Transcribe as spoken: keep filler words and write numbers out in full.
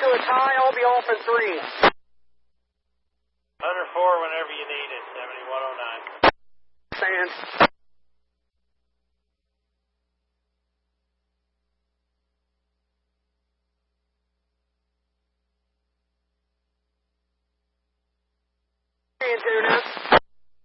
to a tie. I'll be off in three. Under four whenever you need it, seventy-one oh nine. Stand. Two now.